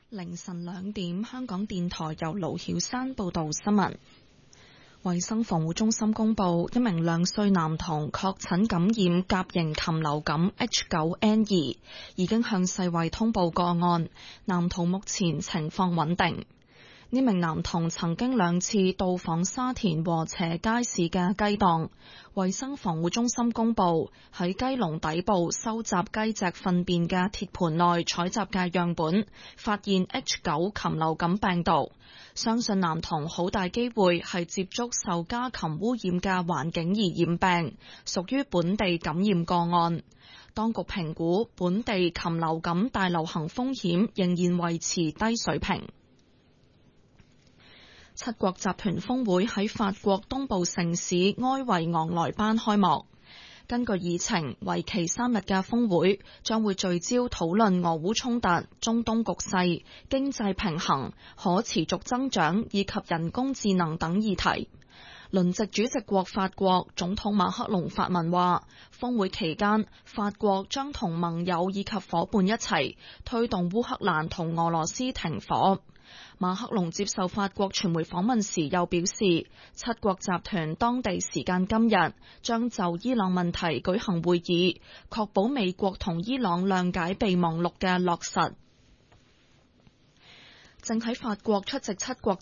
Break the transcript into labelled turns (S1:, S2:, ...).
S1: 凌晨2點，香港電台由盧曉山報道新聞。衛生防護中心公布，一名2歲男童確診感染甲型禽流感 H9N2， 已經向世衛通報個案，男童目前情況穩定。呢名男童曾經2次到訪沙田禾輋街市嘅雞檔，衛生防護中心公布喺雞籠底部收集雞隻糞便嘅鐵盤內採集嘅樣本，發現 H9 禽流感病毒，相信男童好大機會係接觸受家禽污染嘅環境而染病，屬於本地感染個案。當局評估本地禽流感大流行風險仍然維持低水平。七國集團峰會喺法國東部城市埃維昂萊班開幕。根據議程，為期3日嘅峰會將會聚焦討論俄烏衝突、中東局勢、經濟平衡、可持續增長以及人工智能等議題。輪值主席國法國總統馬克龍發文話，峰會期間法國將同盟友以及夥伴一齊推動烏克蘭同俄羅斯停火。馬克龍接受法國傳媒訪問時又表示，七國集團當地時間今日將就伊朗問題舉行會議，確保美國同伊朗諒解備忘錄嘅落實。正喺法國出席七國